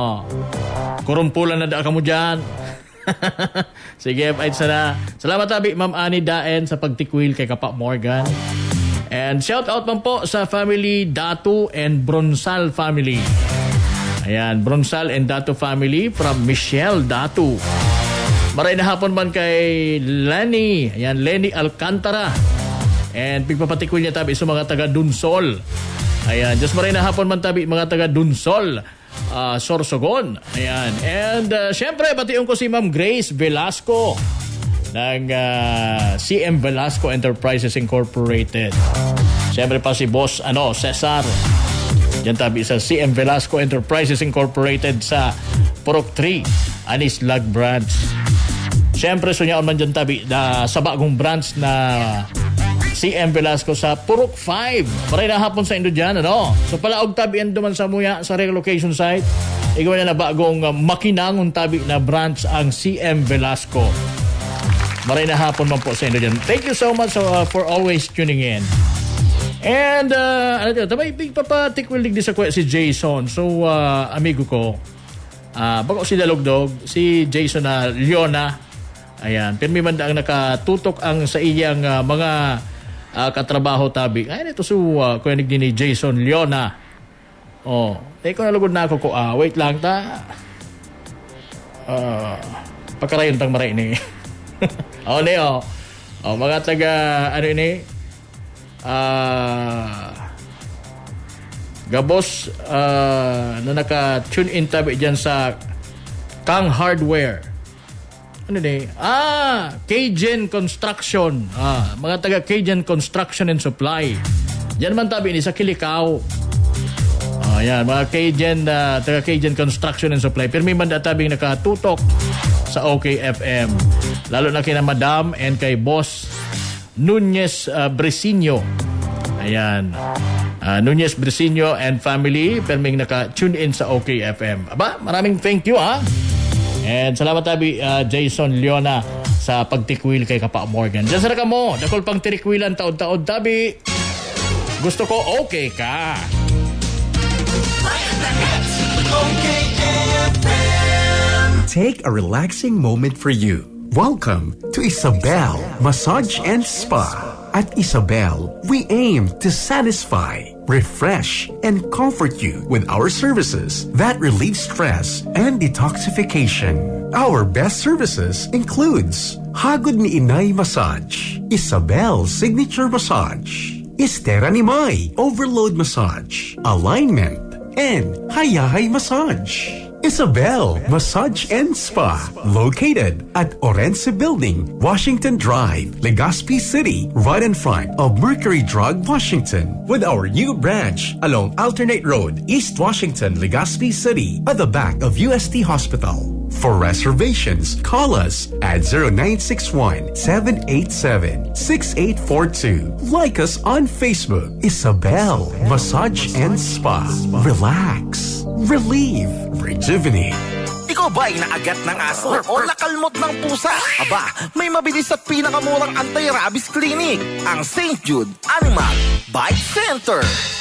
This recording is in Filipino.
Kurumpulan na da ka mo dyan. Sige, ay sana. Salamat tabi, Ma'am Annie Daen sa pagtikwil kay Kapa Morgan. And shout out man po sa family Datu and Bronsal family. Ayan, Bronsal and Datu family from Michelle Datu. Maray na hapon man kay Lenny. Ayan, Lenny Alcantara. And pigpapatikwil niya tabi sa mga taga Dunsol. Ayan, just maray na hapon man tabi mga taga Dunsol. Sorsogon. Ayan. And syempre, batiyon ko si Ma'am Grace Velasco ng CM Velasco Enterprises Incorporated. Syempre pa si Boss Cesar. Diyan tabi sa CM Velasco Enterprises Incorporated sa Purok 3, Anis Lag Branch. Syempre, sunyaon man dyan tabi sa bagong branch na CM Velasco sa Purok 5. Maray na hapon sa Indo dyan, So palaog tabi yan duman sa muya sa relocation site. Ikaw na bagong makinangon tabi na branch ang CM Velasco. Maray na hapon man po sa Indo dyan. Thank you so much for always tuning in. And, may big papatikwilig di sa kuya si Jason. So, amigo ko, bako si Dalugdog, si Jason na Leona. Ayan, pirmi man ang nakatutok ang sa iyang mga katrabaho tabi. Ay, ito kuya ni Jason Leona. Ko nalugod na ako ko. Wait lang ta. Pagkarayon tang maray ni. Mga taga, gabos na naka-tune in tabi dyan sa Kang Hardware. Cajun Construction. Mga taga Cajun Construction and Supply. Diyan man tabi ni sa Kilikaw. Yan, mga Cajun, taga Cajun Construction and Supply. Pero may manda tabing nakatutok sa OKFM. Lalo na kina Madam and kay Boss Nunez Bresinho. Ayan. Nunez Bresinho and family. Pero may naka-tune in sa OKFM. Aba, maraming thank you And salamat tabi Jason Leona sa pagtikwil kay Kapa Morgan. Diyan sa mo, dakol pang tirikwilan taod-taod tabi. Gusto ko okay ka. Take a relaxing moment for you. Welcome to Isabel Massage and Spa. At Isabel, we aim to satisfy, refresh, and comfort you with our services that relieve stress and detoxification. Our best services includes Hagod ni Inay Massage, Isabel Signature Massage, Estera ni May Overload Massage, Alignment, and Hayahay Massage. Isabel Massage and Spa, located at Orense Building, Washington Drive, Legazpi City, right in front of Mercury Drug, Washington, with our new branch along Alternate Road, East Washington, Legazpi City, at the back of UST Hospital. For reservations, call us at 0961-787-6842. Like us on Facebook, Isabel Massage and Spa. Relax, relieve, rejuvenate. Ikaw ba'y naagat ng aso o nakalmot ng pusa? Aba, may mabilis at pinakamurang anti-rabies clinic, ang St. Jude Animal Bite Center.